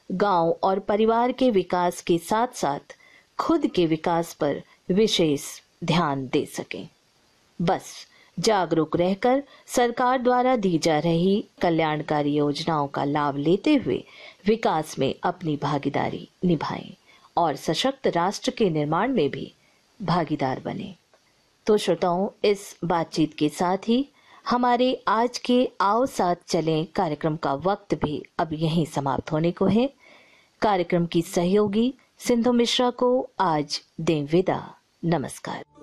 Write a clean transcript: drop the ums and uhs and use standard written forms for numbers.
गांव और परिवार के विकास के साथ साथ खुद के विकास पर विशेष ध्यान दे सकें। बस जागरूक रहकर सरकार द्वारा दी जा रही कल्याणकारी योजनाओं का लाभ लेते हुए विकास में अपनी भागीदारी निभाएं और सशक्त राष्ट्र के निर्माण में भी भागीदार बने। तो श्रोताओं, इस बातचीत के साथ ही हमारे आज के आओ साथ चलें कार्यक्रम का वक्त भी अब यहीं समाप्त होने को है। कार्यक्रम की सहयोगी सिंधु मिश्रा को आज दें विदा। नमस्कार।